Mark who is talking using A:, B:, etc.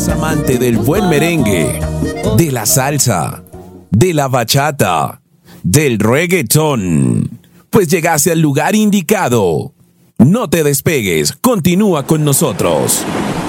A: eres amante del buen merengue, de la salsa, de la bachata, del reggaetón, pues llegaste al lugar indicado. No te despegues, continúa con nosotros.